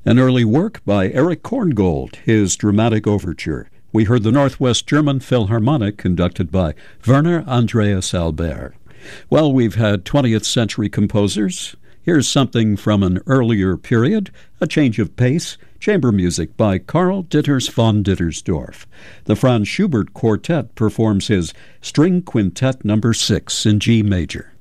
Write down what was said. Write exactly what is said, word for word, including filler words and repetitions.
An early work by Erich Korngold, his dramatic overture. We heard the Northwest German Philharmonic conducted by Werner Andreas Albert. Well, we've had twentieth century composers. Here's something from an earlier period, a change of pace, chamber music by Karl Ditters von Dittersdorf. The Franz Schubert Quartet performs his String Quintet number six in G major.